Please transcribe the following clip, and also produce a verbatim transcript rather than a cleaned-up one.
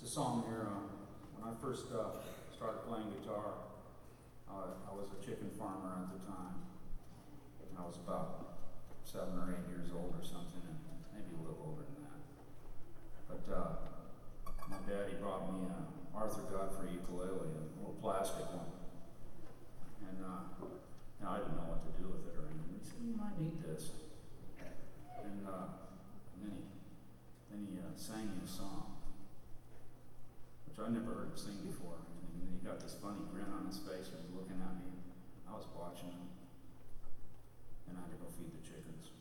song here. Uh, when I first uh, started playing guitar, uh, I was a chicken farmer at the time. I was about seven or eight years old or something, and maybe a little older than that. But uh, my daddy brought me a Arthur Godfrey ukulele, a little plastic one. And uh, you know, I didn't know what to do with it or anything. He said, "You might need this." And, uh, and then he, then he uh, sang me a song, which I never heard him sing before. And then he got this funny grin on his face and he was looking at me. I was watching him. And I had to go feed the chickens.